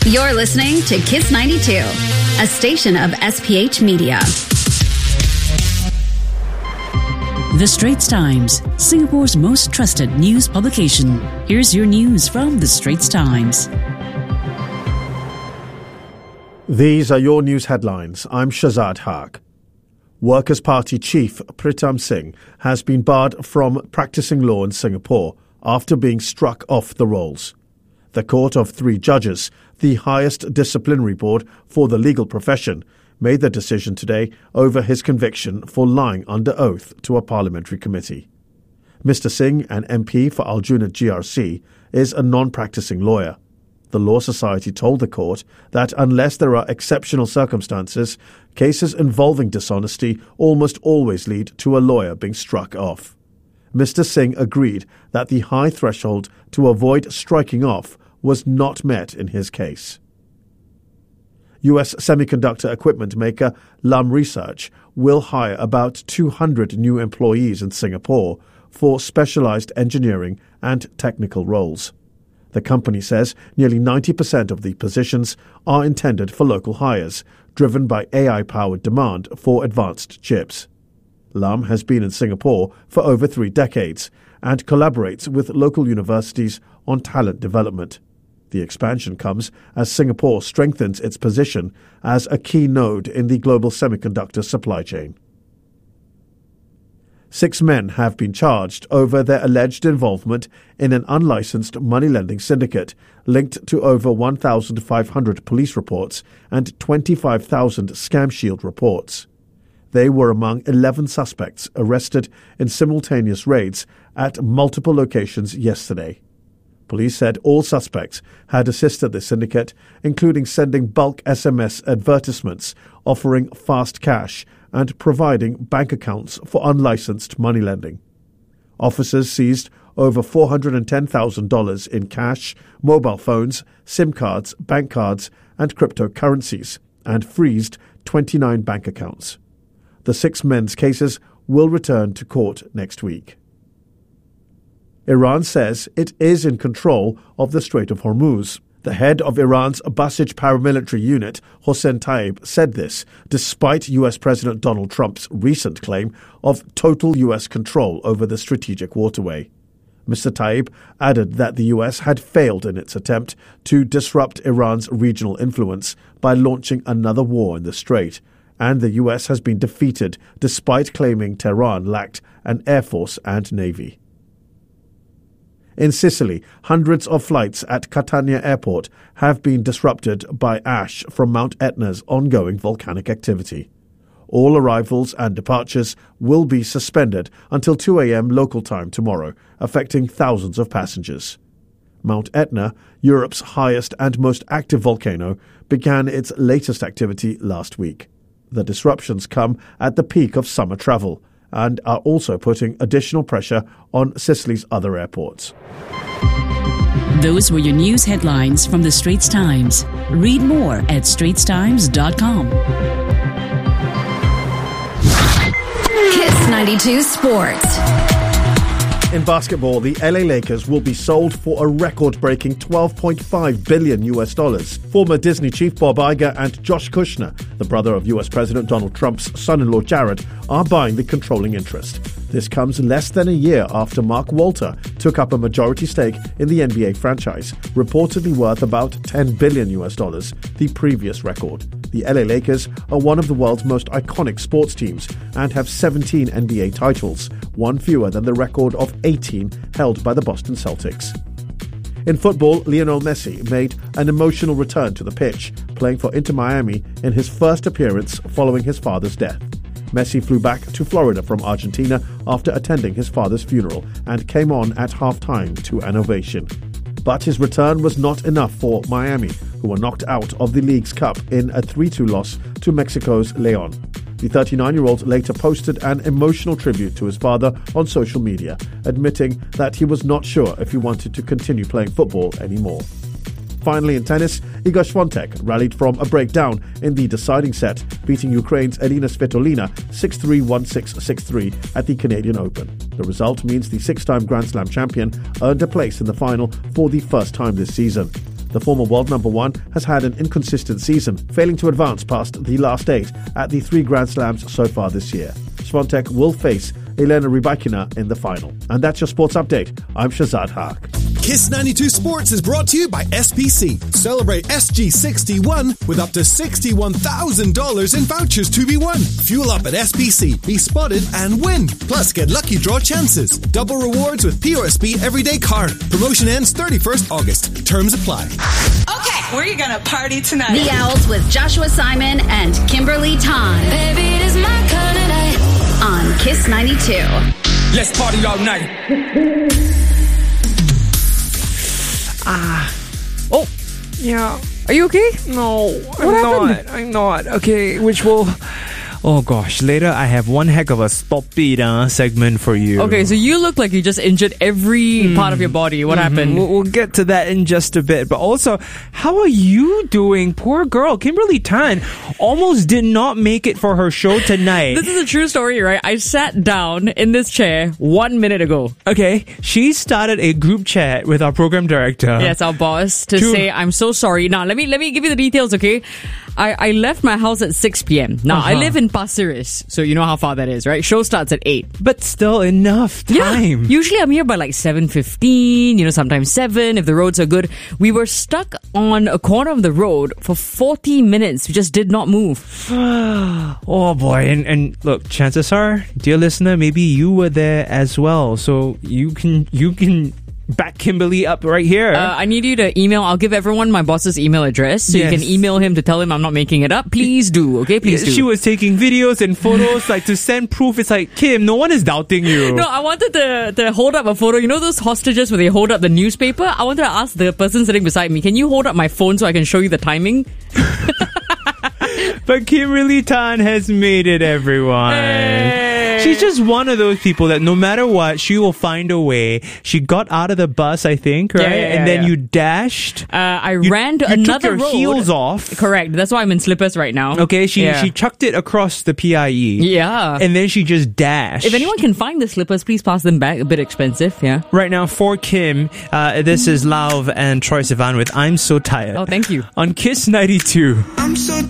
You're listening to Kiss 92, a station of SPH Media. The Straits Times, Singapore's most trusted news publication. Here's your news from The Straits Times. These are your news headlines. I'm Shazad Haq. Workers' Party chief Pritam Singh has been barred from practicing law in Singapore after being struck off the rolls. The court of 3 judges, the highest disciplinary board for the legal profession, made the decision today over his conviction for lying under oath to a parliamentary committee. Mr. Singh, an MP for Aljunied GRC, is a non-practicing lawyer. The Law Society told the court that unless there are exceptional circumstances, cases involving dishonesty almost always lead to a lawyer being struck off. Mr. Singh agreed that the high threshold to avoid striking off was not met in his case. US semiconductor equipment maker Lam Research will hire about 200 new employees in Singapore for specialized engineering and technical roles. The company says nearly 90% of the positions are intended for local hires, driven by AI-powered demand for advanced chips. Lam has been in Singapore for over 3 decades and collaborates with local universities on talent development. The expansion comes as Singapore strengthens its position as a key node in the global semiconductor supply chain. 6 men have been charged over their alleged involvement in an unlicensed money-lending syndicate linked to over 1,500 police reports and 25,000 Scam Shield reports. They were among 11 suspects arrested in simultaneous raids at multiple locations yesterday. Police said all suspects had assisted the syndicate, including sending bulk SMS advertisements offering fast cash and providing bank accounts for unlicensed money lending. Officers seized over $410,000 in cash, mobile phones, SIM cards, bank cards, and cryptocurrencies, and freezed 29 bank accounts. The 6 men's cases will return to court next week. Iran says it is in control of the Strait of Hormuz. The head of Iran's Basij paramilitary unit, Hossein Taib, said this despite US President Donald Trump's recent claim of total US control over the strategic waterway. Mr. Taib added that the US had failed in its attempt to disrupt Iran's regional influence by launching another war in the strait, and the US has been defeated despite claiming Tehran lacked an air force and navy. In Sicily, hundreds of flights at Catania Airport have been disrupted by ash from Mount Etna's ongoing volcanic activity. All arrivals and departures will be suspended until 2 a.m. local time tomorrow, affecting thousands of passengers. Mount Etna, Europe's highest and most active volcano, began its latest activity last week. The disruptions come at the peak of summer travel and are also putting additional pressure on Sicily's other airports. Those were your news headlines from The Straits Times. Read more at straitstimes.com. Kiss 92 Sports. In basketball, the LA Lakers will be sold for a record-breaking $12.5 billion. Former Disney chief Bob Iger and Josh Kushner, the brother of US President Donald Trump's son-in-law Jared, are buying the controlling interest. This comes less than a year after Mark Walter took up a majority stake in the NBA franchise, reportedly worth about $10 billion, the previous record. The LA Lakers are one of the world's most iconic sports teams and have 17 NBA titles, one fewer than the record of 18 held by the Boston Celtics. In football, Lionel Messi made an emotional return to the pitch, playing for Inter Miami in his first appearance following his father's death. Messi flew back to Florida from Argentina after attending his father's funeral and came on at halftime to an ovation. But his return was not enough for Miami, who were knocked out of the League's Cup in a 3-2 loss to Mexico's León. The 39-year-old later posted an emotional tribute to his father on social media, admitting that he was not sure if he wanted to continue playing football anymore. Finally, in tennis, Iga Swiatek rallied from a breakdown in the deciding set, beating Ukraine's Elina Svitolina 6-3, 1-6, 6-3 at the Canadian Open. The result means the 6-time Grand Slam champion earned a place in the final for the first time this season. The former world number one has had an inconsistent season, failing to advance past the last 8 at the 3 Grand Slams so far this year. Swiatek will face Elena Rybakina in the final. And that's your sports update. I'm Shazad Haq. Kiss 92 Sports is brought to you by SPC. Celebrate SG61 with up to $61,000 in vouchers to be won. Fuel up at SPC, be spotted and win. Plus, get lucky draw chances. Double rewards with POSB Everyday Card. Promotion ends 31st August. Terms apply. Okay, where are you going to party tonight? The Owls with Joshua Simon and Kimberly Tan. Baby, it is my kind of night. On Kiss 92. Let's party all night. Oh, yeah. Are you okay? No, I'm not. Okay, which will... Oh gosh, later I have one heck of a stop it segment for you. Okay, so you look like you just injured every part of your body. What happened? We'll get to that in just a bit. But also, how are you doing? Poor girl, Kimberly Tan almost did not make it for her show tonight. This is a true story, right? I sat down in this chair 1 minute ago. Okay, she started a group chat with our program director. Yes, our boss, to say, I'm so sorry. Now, let me give you the details, okay? I left my house at 6 p.m. Now, I live in Pasir Ris, so you know how far that is, right? Show starts at 8. But still enough time. Yeah, usually I'm here by like 7:15, sometimes 7 if the roads are good. We were stuck on a corner of the road for 40 minutes. We just did not move. Oh boy, and look, chances are, dear listener, maybe you were there as well. So you can back Kimberly up right here. I need you to email. I'll give everyone my boss's email address so you can email him to tell him I'm not making it up. Please do, okay? Please do. She was taking videos and photos like to send proof. It's like, Kim, no one is doubting you. No, I wanted to hold up a photo. You know those hostages where they hold up the newspaper? I wanted to ask the person sitting beside me, can you hold up my phone so I can show you the timing? But Kimberly Tan has made it, everyone. Hey. She's just one of those people that no matter what, she will find a way. She got out of the bus, I think, right? And then you dashed. I ran to another road. You took your heels off. Correct. That's why I'm in slippers right now. Okay, she chucked it across the PIE. Yeah. And then she just dashed. If anyone can find the slippers, please pass them back. A bit expensive, yeah. Right now, for Kim, this is Lauv and Troye Sivan with I'm So Tired. Oh, thank you. On Kiss 92. I'm so